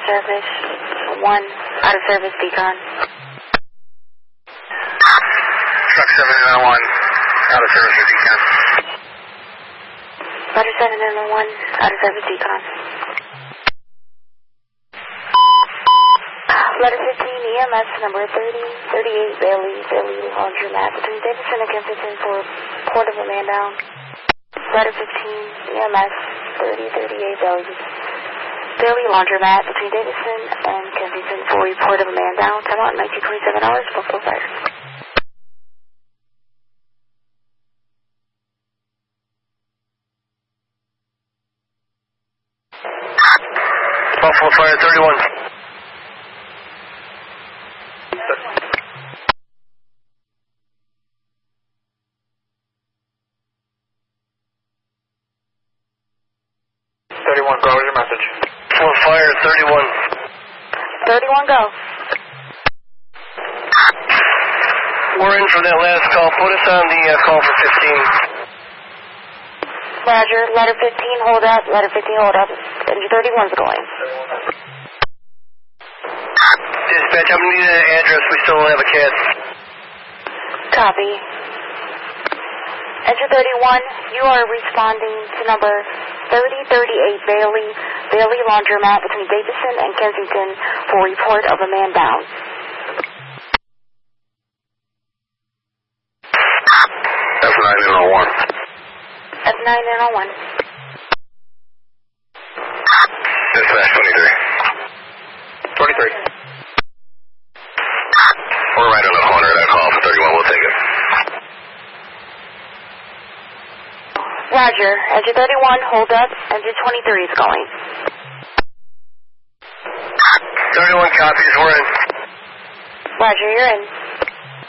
service. 1, out of service, Beacon. Truck 791, out of service for Beacon. Letter 791, out of service, Beacon. Letter 15, EMS number 3038 Bailey Laundromat between Davidson and Kensington for Port of a Man Down. Letter 15, EMS 3038 Bailey Laundromat between Davidson and Kensington for report of a man down. Time out 1927 hours, Buffalo Fire. Buffalo Fire 31. Go, what's your message? Buffalo Fire 31. 31, go. We're in from that last call. Put us on the call for 15. Roger, letter 15, hold up. Letter 15, hold up. Engine 31's going. Dispatch, I'm going to need an address. We still don't have a CAD. Copy. Engine 31, you are responding to number 3038 Bailey Laundromat between Davidson and Kensington for report of a man down. F9N01. F9N01. Dispatch 23. 23. We're right on the corner of that call for 31. We'll take it. Roger. Engine 31, hold up. Engine 23 is going. 31 copies. We're in. Roger, you're in.